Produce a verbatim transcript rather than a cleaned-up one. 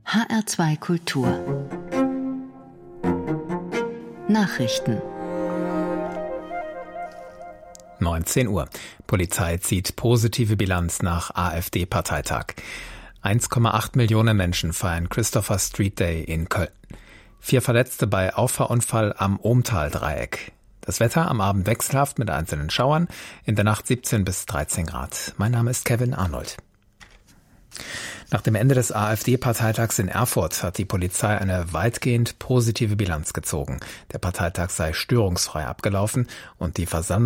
H R zwei Kultur Nachrichten neunzehn Uhr. Polizei zieht positive Bilanz nach AfD-Parteitag. eins Komma acht Millionen Menschen feiern Christopher Street Day in Köln. Vier Verletzte bei Auffahrunfall am Ohmtal-Dreieck. Das Wetter am Abend wechselhaft mit einzelnen Schauern, in der Nacht siebzehn bis dreizehn Grad. Mein Name ist Kevin Arnold. Nach dem Ende des AfD-Parteitags in Erfurt hat die Polizei eine weitgehend positive Bilanz gezogen. Der Parteitag sei störungsfrei abgelaufen und die Versammlung